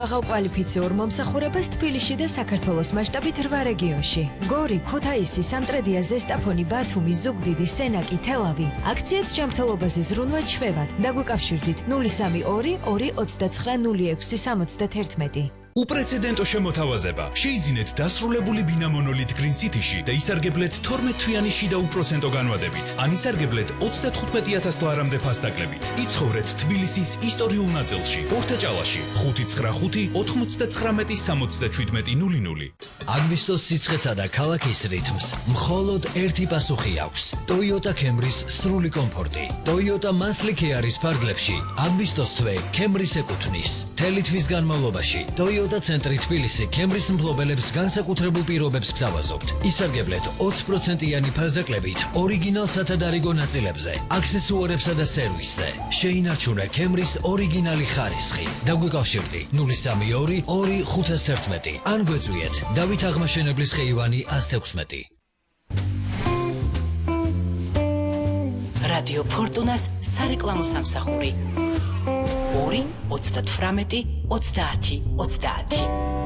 აღალკვალიფიციურ მომსახურებას თბილისში და საქართველოს მასშტაბით 8 რეგიონში. გორი, ქუთაისი, სამტრედია, ზესტაფონი, ბათუმი, ზუგდიდი, სენაკი, თელავი. აქციად ჯანმრთელობაზე ზრუნვა ჩვევად. დაგვიკავშირდით 032 229 06 71. უპრეცედენტო შემოთავაზება. შეიძინეთ დასრულებული ბინა მონოლით Green City-ში და ისარგებლეთ 12 თვიანი შიდა უპროცენტო განვადებით. ან ისარგებლეთ 35,000 ლარამდე ფასდაკლებით. იცხოვრეთ თბილისის ისტორიულ ნაწილში, ორთაჭალაში, 595 99 67 00. აგვისტოს სიცხესა და ქალაქის რითმს მხოლოდ ერთი პასუხი აქვს. Toyota Camry-ს სრული კომფორტი. Toyota Mansli Kia-რის ფარგლებში აგვისტოს თვე Camry-ს ეკუთვნის. მთელი თვის განმავლობაში Toyota ცენტრი თბილისი Camry-ს მფლობელებს განსაკუთრებულ პირობებს გთავაზობთ. ისარგებლეთ 20%-იანი ფასდაკლებით ორიგინალ სათადარიგო ნაწილებზე, აქსესუარებსა და სერვისზე. შეინარჩუნე Camry-ს ორიგინალი ხარისხი. დაგვიკავშირდი 032 2 511 ან გვეწვიეთ დავით აღმაშენებლის ხეივანი 116. რადიო ფორტუნას სარეკლამო სამსახური 2 38 30 30.